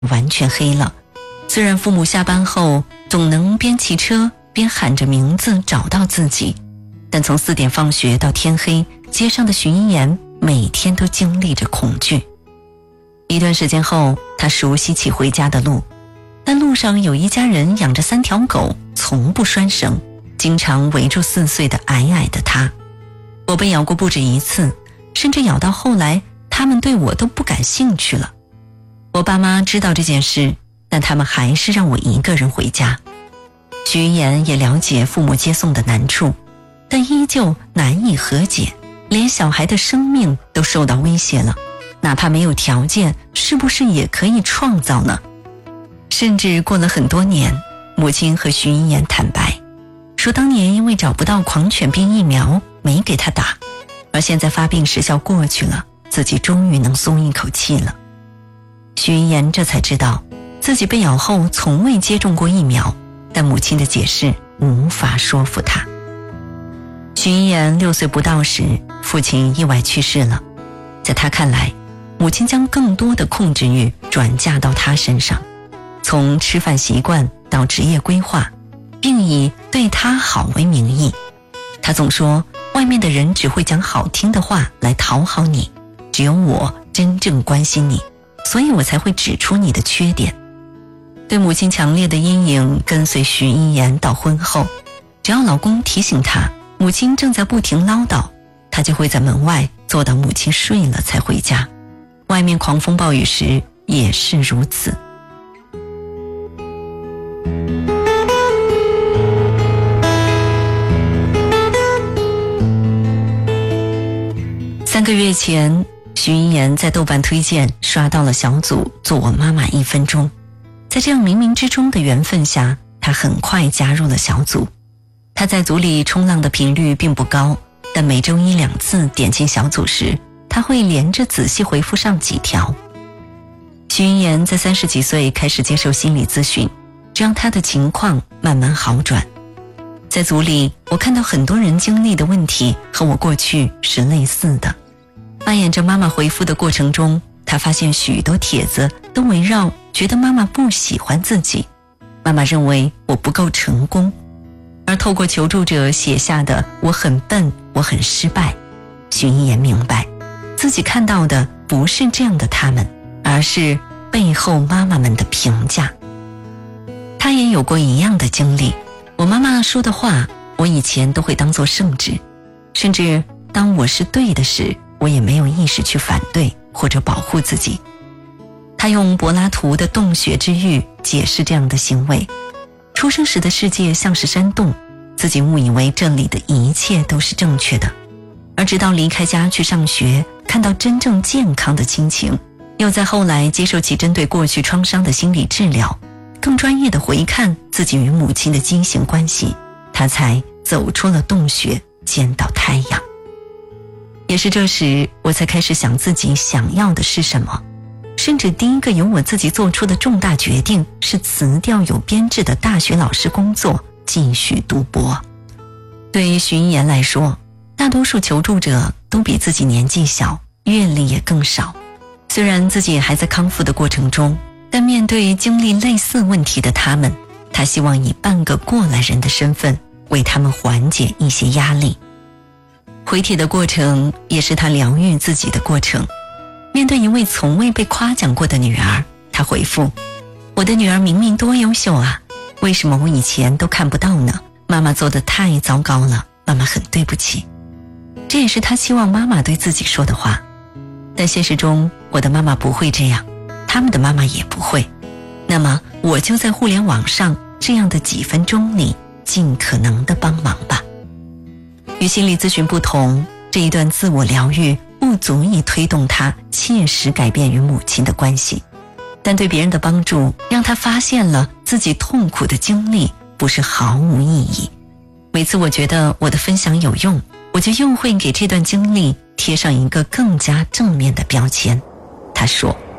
完全黑了。虽然父母下班后总能边骑车边喊着名字找到自己，但从4点放学到天黑，街上的徐一言每天都经历着恐惧。一段时间后，他熟悉起回家的路，但路上有一家人养着3条狗，从不拴绳，经常围住4岁的矮矮的他。我被咬过不止1次，甚至咬到后来他们对我都不感兴趣了。我爸妈知道这件事，但他们还是让我一个人回家。徐一言也了解父母接送的难处，但依旧难以和解，连小孩的生命都受到威胁了，哪怕没有条件，是不是也可以创造呢？甚至过了很多年，母亲和徐一言坦白，说当年因为找不到狂犬病疫苗没给他打，而现在发病时效过去了，自己终于能松一口气了。徐一言这才知道自己被咬后从未接种过疫苗，但母亲的解释无法说服他。徐一言6岁不到时，父亲意外去世了。在他看来，母亲将更多的控制欲转嫁到他身上，从吃饭习惯到职业规划，并以对他好为名义。他总说外面的人只会讲好听的话来讨好你，只有我真正关心你，所以我才会指出你的缺点。对母亲强烈的阴影跟随徐一言到婚后，只要老公提醒她母亲正在不停唠叨，她就会在门外坐到母亲睡了才回家。外面狂风暴雨时也是如此。3个月前，徐一言在豆瓣推荐刷到了小组做我妈妈1分钟。在这样冥冥之中的缘分下，他很快加入了小组。他在组里冲浪的频率并不高，但每周1-2次点进小组时，他会连着仔细回复上几条。徐一言在30几岁开始接受心理咨询，这让他的情况慢慢好转。在组里，我看到很多人经历的问题和我过去是类似的。扮演着妈妈回复的过程中，他发现许多帖子都围绕觉得妈妈不喜欢自己，妈妈认为我不够成功，而透过求助者写下的我很笨，我很失败，徐一言明白自己看到的不是这样的他们，而是背后妈妈们的评价。他也有过一样的经历，我妈妈说的话我以前都会当作圣旨，甚至当我是对的时，我也没有意识去反对或者保护自己。他用柏拉图的洞穴之喻解释这样的行为。出生时的世界像是山洞，自己误以为这里的一切都是正确的，而直到离开家去上学，看到真正健康的亲情，又在后来接受起针对过去创伤的心理治疗，更专业的回看自己与母亲的畸形关系，他才走出了洞穴，见到太阳。也是这时，我才开始想自己想要的是什么，甚至第一个由我自己做出的重大决定是辞掉有编制的大学老师工作，继续读博。对于徐一言来说，大多数求助者都比自己年纪小，阅历也更少。虽然自己还在康复的过程中，但面对经历类似问题的他们，他希望以半个过来人的身份为他们缓解一些压力。回帖的过程也是他疗愈自己的过程。面对一位从未被夸奖过的女儿，他回复：我的女儿明明多优秀啊，为什么我以前都看不到呢？妈妈做得太糟糕了，妈妈很对不起。这也是他希望妈妈对自己说的话。但现实中，我的妈妈不会这样，他们的妈妈也不会。那么我就在互联网上这样的几分钟里尽可能的帮忙吧。与心理咨询不同，这一段自我疗愈不足以推动他切实改变与母亲的关系，但对别人的帮助让他发现了自己痛苦的经历不是毫无意义。每次我觉得我的分享有用，我就又会给这段经历贴上一个更加正面的标签。他说，